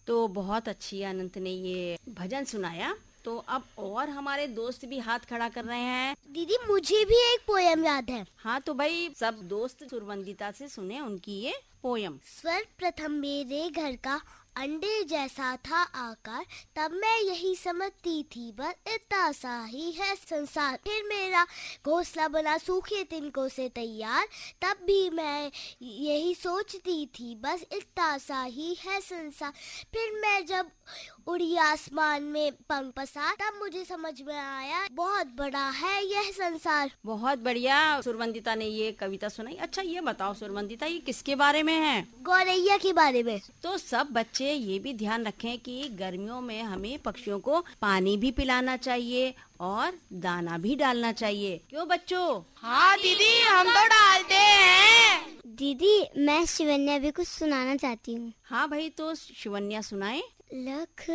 तो बहुत अच्छी अनंत ने ये भजन सुनाया। तो अब और हमारे दोस्त भी हाथ खड़ा कर रहे हैं। दीदी मुझे भी एक पोयम याद है। हाँ तो भाई सब दोस्त सुरवंदिता से सुने उनकी ये पोयम। सर्वप्रथम मेरे घर का अंडे जैसा था आकार, तब मैं यही समझती थी बस इतना सा ही है संसार। फिर मेरा घोंसला बना सूखे तिनकों से तैयार, तब भी मैं यही सोचती थी बस इतना सा ही है संसार। फिर मैं जब उड़ी आसमान में पंख पसार, तब मुझे समझ में आया बहुत बड़ा है यह संसार। बहुत बढ़िया सुरवंदिता ने ये कविता सुनाई। अच्छा ये बताओ सुरवंदिता, ये किसके बारे में है? गौरैया के बारे में। तो सब बच्चे ये भी ध्यान रखें कि गर्मियों में हमें पक्षियों को पानी भी पिलाना चाहिए और दाना भी डालना चाहिए। क्यों बच्चों? हाँ दीदी, हम तो डालते हैं। दीदी मैं शिवन्या भी कुछ सुनाना चाहती हूँ। हाँ भाई, तो शिवन्या सुनाए। लख